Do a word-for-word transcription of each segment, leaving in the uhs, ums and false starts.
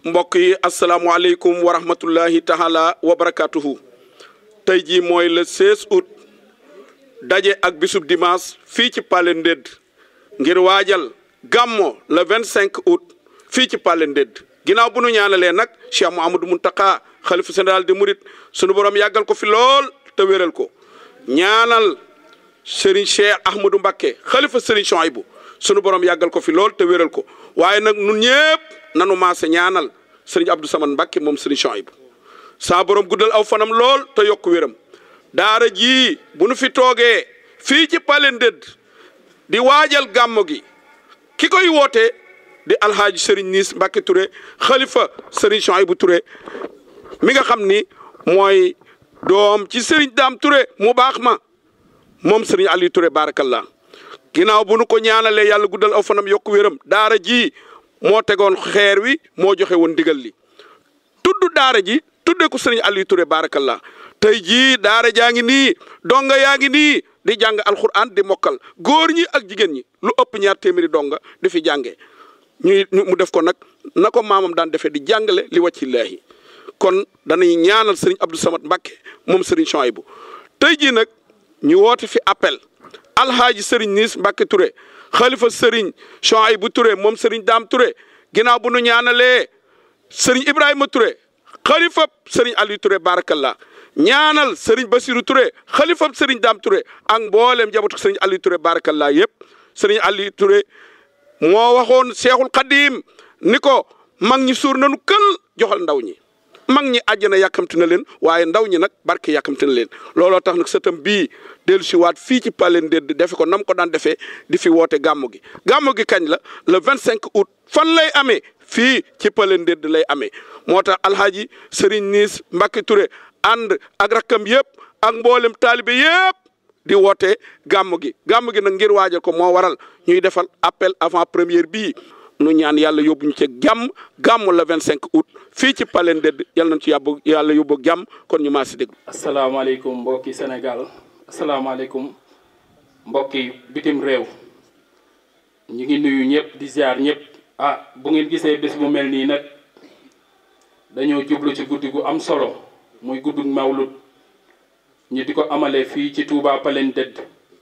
mbokk yi asalaamualeykum wa rahmatullahi taala wa barakatuhu tey jii mooy le seize août daje ak bisub dimanche fii ci Pale Ndédd ngir waajal gàmmo le vingt-cinq août fii ci Pale Ndédd ginnaaw bu nu ñaanalee nag Cheikh Mouhamadou Mountakha xalifa général des mourides sunu borom yàggal ko fi lool te wéral ko ñaanal Serigne Cheikh Ahmadou Mbacké xalifa Serigne Chouaïbou sunu borom yàggal ko fi lool te wéral ko waaye nag nun ñëpp nanu maase ñaanal Serigne Abdou Samad Mbacké moom Serigne Chouaïbou saa borom guddal aw fanam lool te yokk wéram daara ji bu nu fi toogee fii ci Pale Ndédd di waajal gàmmo gi ki koy woote di alhaaji Serigne Niis Mbacké Touré xalifa Serigne Chouaïbou Touré mi nga xam ni mooy doom ci Serigne Dame Touré mu baax ma moom Serigne Aliou Touré barakallah ginnaaw bu nu ko ñaanalee yàlla guddal aw fanam yokk wéram daara ji moo tegoon xeer wi moo joxe woon ndigal li tudd daara ji tudde ko Serigne Aliou Touré barakallah tey jii daara jaa ngi nii donga yaa ngi nii di jàng alquran di mokkal góor ñi ak jigéen ñi lu ëpp ñaar téeméeri donga di fi jàngee ñuy mu def ko nag na ko maamam daan defee di jàngale li wàccillaahi kon danañ ñaanal Serigne Abdou Samad Mbacké moom Serigne Chouaïbou tey jii nag ñu woote fi appel alhaaji Serigne Niis Mbacké Touré xalifa Serigne Chouaïbou Touré moom Serigne Dame Touré ginnaaw bu nu ñaanalee Serigne Ibrahima Touré xalifa Serigne Aliou Touré barakallah ñaanal Serigne Bassirou Touré xalifa Serigne Dame Touré ak mboolem jabatu Serigne Aliou Touré barakallah yëpp Serigne Aliou Touré moo waxoon Cheikhul Khadim ni ko mag ñi suur nañu kël joxal ndaw ñi mag ñi àjjana yàkkamti na leen waaye ndaw ñi nag barke yàkkamti na leen looloo tax nag sëtam bii dellu si waat fii ci Pale Ndédd defe ko nam ko daan defee di fi woote gàmmu gi gàmmu gi kañ la le vingt-cinq août fan lay amee fii ci Pale Ndédd lay amee moo tax alhaaji Serigne Niis Mbacké Touré ànd ak rakkam yëpp ak mboolem taalibe yëpp di woote gàmmu gi gàmmu gi nag ngir waajal ko moo waral ñuy defal appel avant première bii nu ñaan yàlla yóbbu ñu ci jàmm gàmm le vingt-cinq août fii ci Pale Ndédd yàlla nañ ci yàbbu yàlla yóbbu jàmm kon ñu maa si déglu. asalaamaaleykum mbokki Sénégal asalaamaaleykum mbokki bitim réew ñu ngi nuyu ñëpp di ziar ñëpp. ah bu ngeen gisee bés bu mel nii nag dañoo jublu ci guddi gu am solo muy guddi mawlud ñu di ko amalee fii ci Touba Pale Ndédd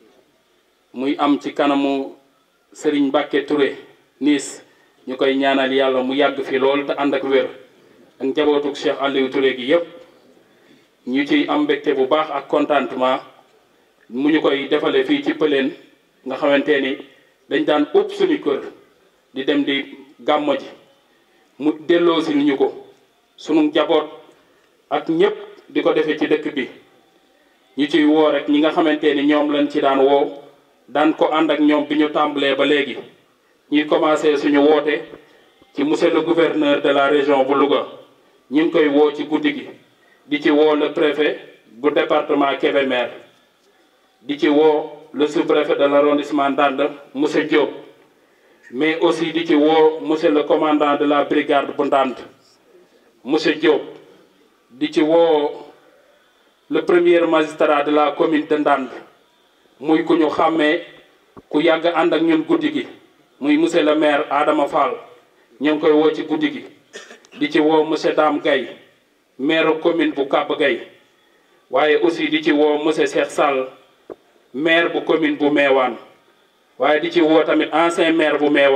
muy am ci kanamu Serigne Mbacké Touré Niis ñu koy ñaanal yàlla mu yàgg fi lool te ànd ak wér ak njabootug Cheikh Aliou Touré gi yëpp ñu ciy am mbégte bu baax ak contentement mu ñu koy defale fii ci Pale nga xamante ni dañ daan ëpp suñu kër di dem di gàmmo ji mu delloo si ñu ko sunu njaboot ak ñëpp di ko defee ci dëkk bi ñu ciy woo rek ñi nga xamante ni ñoom lañ ci daan woo daan ko ànd ak ñoom bi ñu tàmbalee ba léegi ñuy commencé suñu woote ci monsieur le gouverneur de la région bu Louga ñu ngi koy woo ci guddi gi di ci woo le préfet bu département Kébémer di ci woo le sous-préfet de l'arrondissement Ndande monsieur Diop mais aussi di ci woo monsieur le commandant de la brigade bu Ndande monsieur Diop di ci woo le premier magistrat de la commune de Ndande muy ku ñu xàmmee ku yàgg ànd ak ñun guddi gi muy monsieur le maire Adama Fall ñu ngi koy woo ci guddi gi di ci woo monsieur Dame Gaye maire commune bu Kaba Gaye waaye aussi di ci woo monsieur Cheikh Sall maire bu commune bu Meewaan waaye di ci woo tamit ancien maire bu Meewaan